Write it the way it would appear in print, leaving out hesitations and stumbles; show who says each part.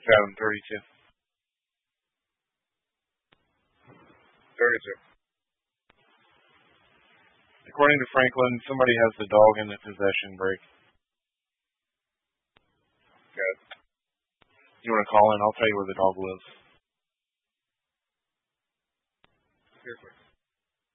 Speaker 1: Adam, 32.
Speaker 2: 32.
Speaker 1: According to Franklin, somebody has the dog in the possession break.
Speaker 2: Good.
Speaker 1: You want to call in? I'll tell you where the dog lives.
Speaker 2: Seriously.